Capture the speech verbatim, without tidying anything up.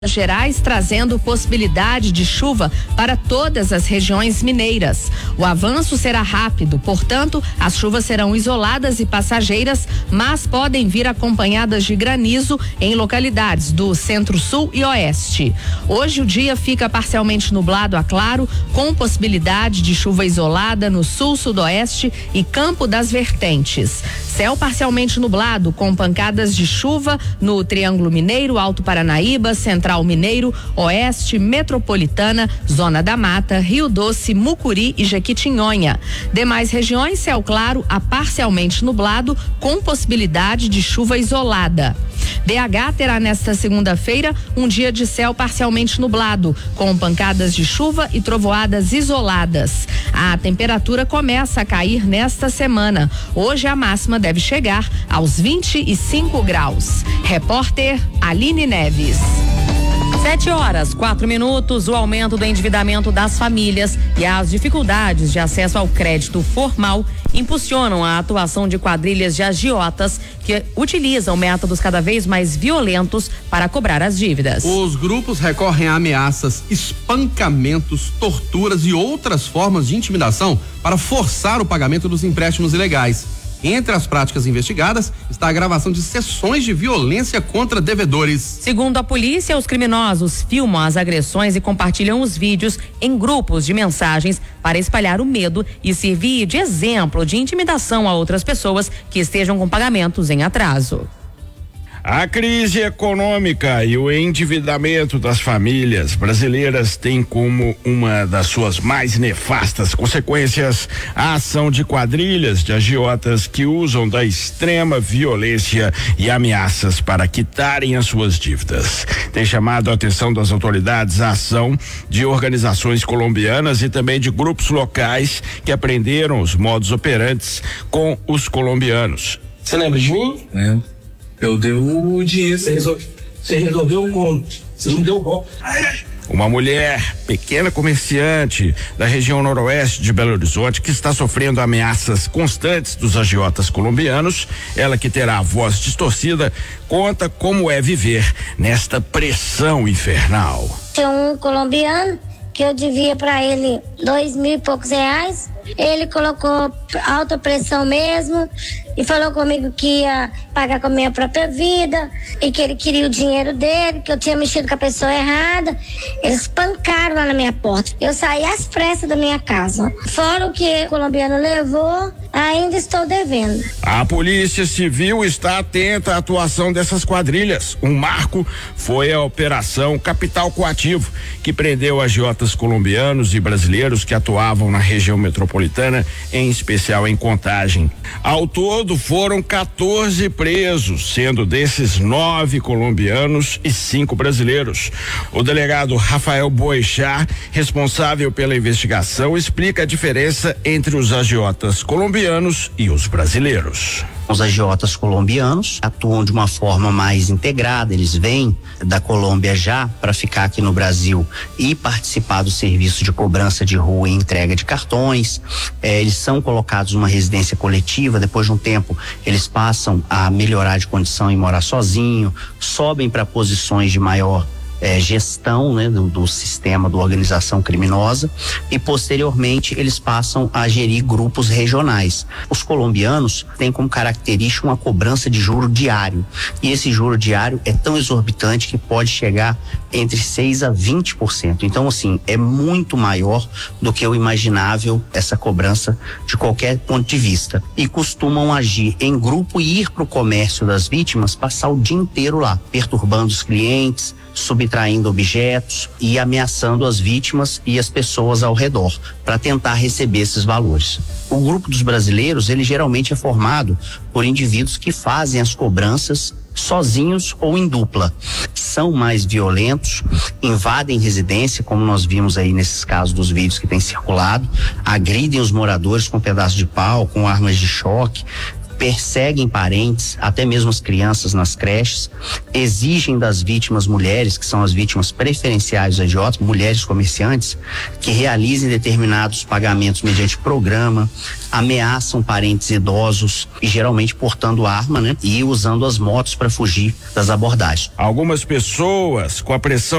Gerais, trazendo possibilidade de chuva para todas as regiões mineiras. O avanço será rápido, portanto, as chuvas serão isoladas e passageiras, mas podem vir acompanhadas de granizo em localidades do centro-sul e oeste. Hoje o dia fica parcialmente nublado a claro, com possibilidade de chuva isolada no sul, sudoeste e Campo das Vertentes. Céu parcialmente nublado, com pancadas de chuva no Triângulo Mineiro, Alto Paranaíba, Central Mineiro, Oeste, Metropolitana, Zona da Mata, Rio Doce, Mucuri e Jequitinhonha. Demais regiões, céu claro a parcialmente nublado, com possibilidade de chuva isolada. B H terá nesta segunda-feira um dia de céu parcialmente nublado, com pancadas de chuva e trovoadas isoladas. A temperatura começa a cair nesta semana. Hoje a máxima deve chegar aos vinte e cinco graus. Repórter Aline Neves. Sete horas, quatro minutos. O aumento do endividamento das famílias e as dificuldades de acesso ao crédito formal impulsionam a atuação de quadrilhas de agiotas que utilizam métodos cada vez mais violentos para cobrar as dívidas. Os grupos recorrem a ameaças, espancamentos, torturas e outras formas de intimidação para forçar o pagamento dos empréstimos ilegais. Entre as práticas investigadas está a gravação de sessões de violência contra devedores. Segundo a polícia, os criminosos filmam as agressões e compartilham os vídeos em grupos de mensagens para espalhar o medo e servir de exemplo de intimidação a outras pessoas que estejam com pagamentos em atraso. A crise econômica e o endividamento das famílias brasileiras tem como uma das suas mais nefastas consequências a ação de quadrilhas de agiotas que usam da extrema violência e ameaças para quitarem as suas dívidas. Tem chamado a atenção das autoridades a ação de organizações colombianas e também de grupos locais que aprenderam os modus operantes com os colombianos. Você lembra de mim? É. Eu dei o dinheiro, você resolveu, você resolveu como? Você não deu o golpe. Uma mulher, pequena comerciante da região noroeste de Belo Horizonte, que está sofrendo ameaças constantes dos agiotas colombianos, ela que terá a voz distorcida, conta como é viver nesta pressão infernal. Tinha um colombiano que eu devia para ele dois mil e poucos reais. Ele colocou alta pressão mesmo e falou comigo que ia pagar com a minha própria vida e que ele queria o dinheiro dele, que eu tinha mexido com a pessoa errada. Eles espancaram lá na minha porta. Eu saí às pressas da minha casa. Fora o que o colombiano levou, ainda estou devendo. A Polícia Civil está atenta à atuação dessas quadrilhas. Um marco foi a Operação Capital Coativo, que prendeu agiotas colombianos e brasileiros que atuavam na região metropolitana, em especial em Contagem. Ao todo foram quatorze presos, sendo desses nove colombianos e cinco brasileiros. O delegado Rafael Boechat, responsável pela investigação, explica a diferença entre os agiotas colombianos e os brasileiros. Os agiotas colombianos atuam de uma forma mais integrada, eles vêm da Colômbia já para ficar aqui no Brasil e participar do serviço de cobrança de rua e entrega de cartões. Eh, eles são colocados numa residência coletiva, depois de um tempo eles passam a melhorar de condição e morar sozinho, sobem para posições de maior É, gestão, né, do, do sistema da organização criminosa e posteriormente eles passam a gerir grupos regionais. Os colombianos têm como característica uma cobrança de juro diário e esse juro diário é tão exorbitante que pode chegar entre seis a vinte por cento. Então, assim, é muito maior do que o imaginável essa cobrança de qualquer ponto de vista e costumam agir em grupo e ir para o comércio das vítimas, passar o dia inteiro lá, perturbando os clientes, subtraindo objetos e ameaçando as vítimas e as pessoas ao redor para tentar receber esses valores. O grupo dos brasileiros, ele geralmente é formado por indivíduos que fazem as cobranças sozinhos ou em dupla. São mais violentos, invadem residência, como nós vimos aí nesses casos dos vídeos que têm circulado, agridem os moradores com pedaços de pau, com armas de choque, perseguem parentes, até mesmo as crianças nas creches, exigem das vítimas mulheres, que são as vítimas preferenciais dos agiotas, mulheres comerciantes, que realizem determinados pagamentos mediante programa, ameaçam parentes idosos e geralmente portando arma, né? E usando as motos para fugir das abordagens. Algumas pessoas com a pressão